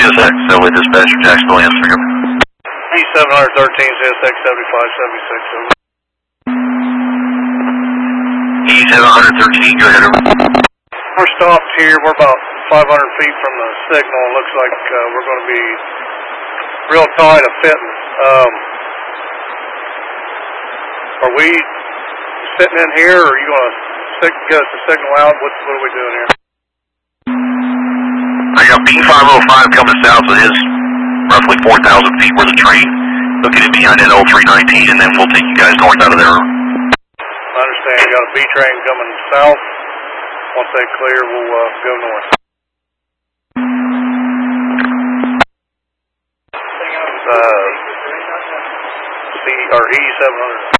CSX, so with dispatcher Jacksonville Amsterdam. E713 CSX 7576, over. E713, go ahead, over. We're stopped here. We're about 500 feet from the signal. It looks like we're going to be real tight of fitting. Are we sitting in here, or are you going to get us the signal out? What are we doing here? I got B505 coming south, so it is roughly 4,000 feet worth of train. Located behind that L319, and then we'll take you guys north out of there. I understand. You got a B train coming south. Once they clear, we'll go north. E700.